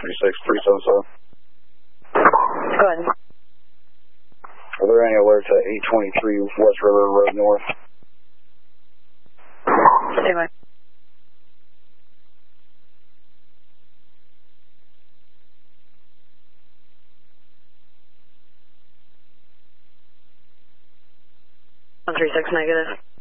136-377. Go ahead. Are there any alerts at 823 West River Road North? Stay by. One 36 negative.